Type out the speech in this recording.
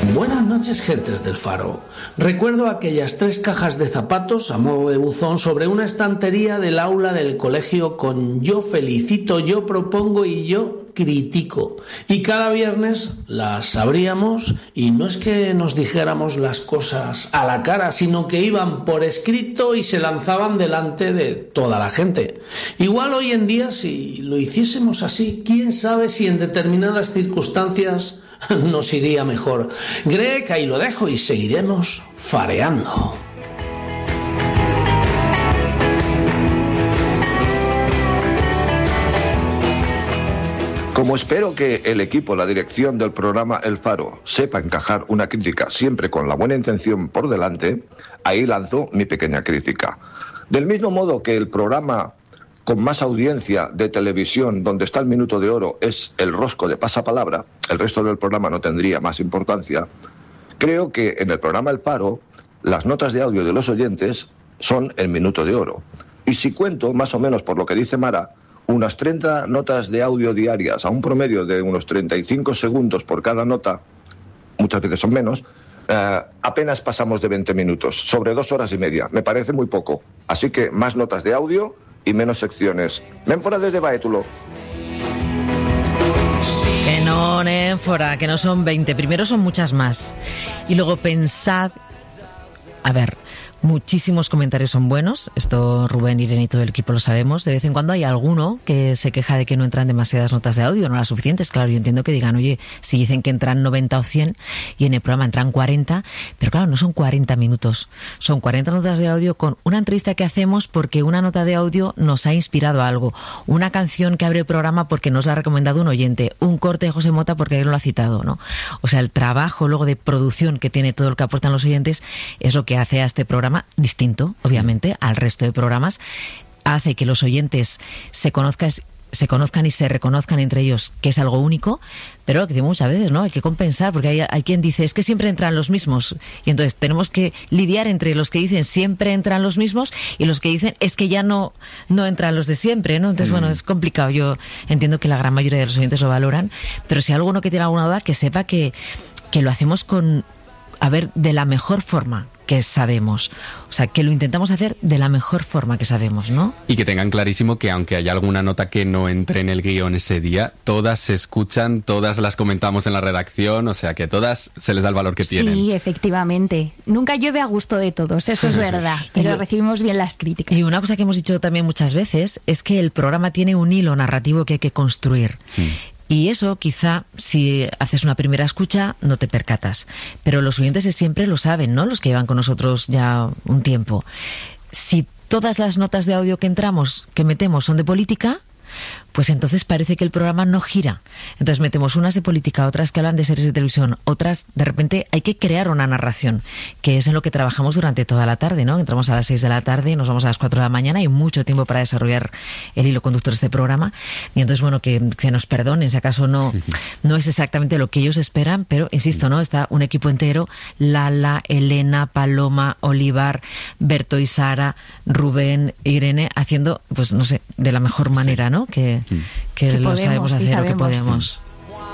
Buenas noches, gentes del Faro. Recuerdo aquellas 3 cajas de zapatos a modo de buzón sobre una estantería del aula del colegio con yo felicito, yo propongo y yo critico. Y cada viernes las abríamos y no es que nos dijéramos las cosas a la cara, sino que iban por escrito y se lanzaban delante de toda la gente. Igual hoy en día, si lo hiciésemos así, quién sabe si en determinadas circunstancias nos iría mejor. Greg, ahí lo dejo y seguiremos fareando. Como espero que el equipo, la dirección del programa El Faro, sepa encajar una crítica siempre con la buena intención por delante, ahí lanzo mi pequeña crítica. Del mismo modo que el programa con más audiencia de televisión, donde está el Minuto de Oro, es El Rosco de Pasapalabra, el resto del programa no tendría más importancia, creo que en el programa El Faro las notas de audio de los oyentes son el Minuto de Oro. Y si cuento, más o menos por lo que dice Mara, unas 30 notas de audio diarias a un promedio de unos 35 segundos por cada nota, muchas veces son menos, apenas pasamos de 20 minutos, sobre 2 horas y media. Me parece muy poco. Así que más notas de audio y menos secciones. Nénfora desde Baétulo. Que no, Nénfora, que no son 20. Primero son muchas más. Y luego pensad... A ver... Muchísimos comentarios son buenos, esto Rubén, Irene y todo el equipo lo sabemos. De vez en cuando hay alguno que se queja de que no entran demasiadas notas de audio, no las suficientes. Claro, yo entiendo que digan, oye, si dicen que entran 90 o 100 y en el programa entran 40, pero claro, no son 40 minutos, son 40 notas de audio con una entrevista que hacemos porque una nota de audio nos ha inspirado a algo, una canción que abre el programa porque nos la ha recomendado un oyente, un corte de José Mota porque él lo ha citado, ¿no? O sea, el trabajo luego de producción que tiene todo lo que aportan los oyentes es lo que hace a este programa distinto, obviamente, al resto de programas, hace que los oyentes se conozcan y se reconozcan entre ellos, que es algo único, pero lo que digo muchas veces, ¿no? Hay que compensar, porque hay quien dice, es que siempre entran los mismos, y entonces tenemos que lidiar entre los que dicen siempre entran los mismos y los que dicen es que ya no entran los de siempre, ¿no? Entonces, bueno, es complicado. Yo entiendo que la gran mayoría de los oyentes lo valoran, pero si hay alguno que tiene alguna duda, que sepa que lo hacemos de la mejor forma que sabemos. O sea, que lo intentamos hacer de la mejor forma que sabemos, ¿no? Y que tengan clarísimo que aunque haya alguna nota que no entre en el guión ese día, todas se escuchan, todas las comentamos en la redacción, o sea, que todas se les da el valor que tienen. Sí, efectivamente. Nunca llueve a gusto de todos, eso es verdad, pero recibimos bien las críticas. Y una cosa que hemos dicho también muchas veces es que el programa tiene un hilo narrativo que hay que construir. Y eso quizá, si haces una primera escucha, no te percatas. Pero los oyentes siempre lo saben, ¿no? Los que llevan con nosotros ya un tiempo. Si todas las notas de audio que metemos son de política, pues entonces parece que el programa no gira. Entonces metemos unas de política, otras que hablan de series de televisión, otras, de repente hay que crear una narración, que es en lo que trabajamos durante toda la tarde, ¿no? Entramos a las 6 de la tarde, nos vamos a las 4 de la mañana, hay mucho tiempo para desarrollar el hilo conductor de este programa, y entonces, bueno, que nos perdonen si acaso no es exactamente lo que ellos esperan, pero insisto, ¿no? Está un equipo entero, Lala, Elena, Paloma, Olivar, Berto y Sara, Rubén, Irene, haciendo, pues no sé, de la mejor manera, ¿no? Que lo sabemos hacer, o que podemos.